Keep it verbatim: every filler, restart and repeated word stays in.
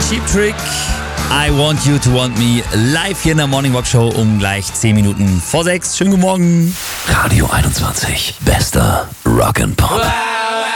Cheap Trick. I want you to want me. Live hier in der Morning Walk Show um gleich zehn Minuten vor sechs. Schönen guten Morgen. Radio einundzwanzig. Bester Rock and Pop.